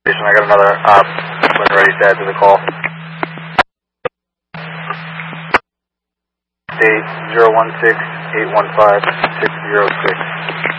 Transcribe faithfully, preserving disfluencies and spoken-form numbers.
I got another op when ready to add to the call. Eight zero one six eight one five six zero six.